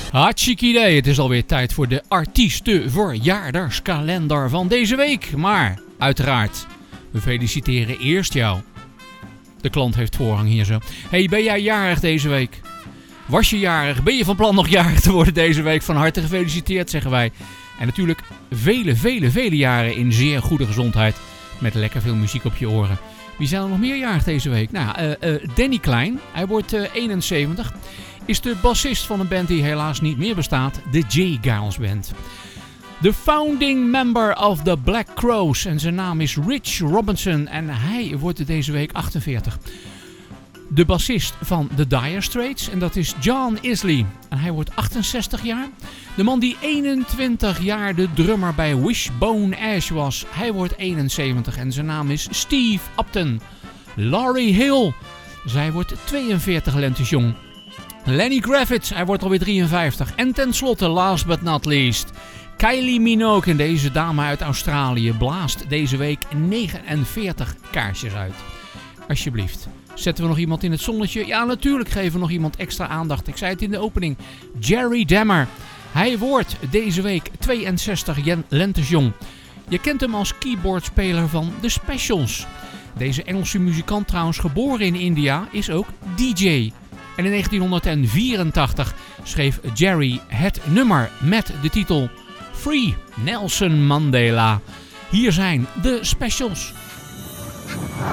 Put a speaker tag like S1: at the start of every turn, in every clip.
S1: Hartstikke idee, het is alweer tijd voor de artiestenverjaardagskalender van deze week. Maar, uiteraard, we feliciteren eerst jou. De klant heeft voorrang hier zo. Hey, ben jij jarig deze week? Was je jarig? Ben je van plan nog jarig te worden deze week? Van harte gefeliciteerd, zeggen wij. En natuurlijk vele jaren in zeer goede gezondheid. Met lekker veel muziek op je oren. Wie zijn er nog meer jarig deze week? Nou, Danny Klein, hij wordt 71. Is de bassist van een band die helaas niet meer bestaat. De J. Geils Band. De founding member of the Black Crowes. En zijn naam is Rich Robinson. En hij wordt deze week 48. De bassist van The Dire Straits. En dat is John Isley. En hij wordt 68 jaar. De man die 21 jaar de drummer bij Wishbone Ash was. Hij wordt 71 en zijn naam is Steve Upton. Laurie Hill. Zij wordt 42 lentes jong. Lenny Kravitz. Hij wordt alweer 53. En tenslotte, last but not least, Kylie Minogue. En deze dame uit Australië blaast deze week 49 kaarsjes uit. Alsjeblieft. Zetten we nog iemand in het zonnetje? Ja, natuurlijk geven we nog iemand extra aandacht. Ik zei het in de opening. Jerry Dammer. Hij wordt deze week 62 lentes jong. Je kent hem als keyboardspeler van The Specials. Deze Engelse muzikant, trouwens geboren in India, is ook DJ. En in 1984 schreef Jerry het nummer met de titel Free Nelson Mandela. Hier zijn The Specials.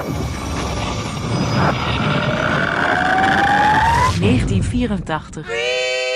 S2: 1984.